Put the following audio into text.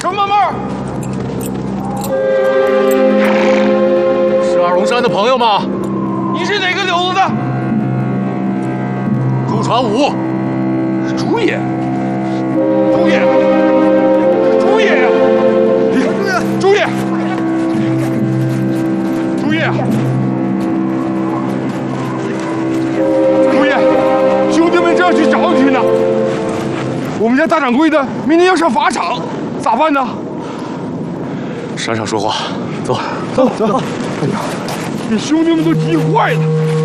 什么梦？ 是二龙山的朋友吗？ 你是哪个柳子的？ 朱传武。 朱爷，朱爷，朱爷呀！朱爷，朱爷，朱爷，兄弟们正要去找你呢。我们家大掌柜的明天要上法场，咋办呢？ 山上说话，走。 哎呀，这兄弟们都急坏了。